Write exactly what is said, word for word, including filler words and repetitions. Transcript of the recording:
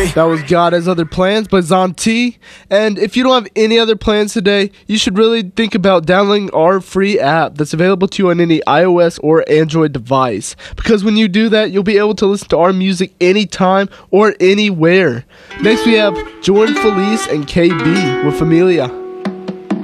That was God Has Other Plans by Zon T. And if you don't have any other plans today, you should really think about downloading our free app that's available to you on any iOS or Android device. Because when you do that, you'll be able to listen to our music anytime or anywhere. Next we have Jordan Felice and K B with Familia.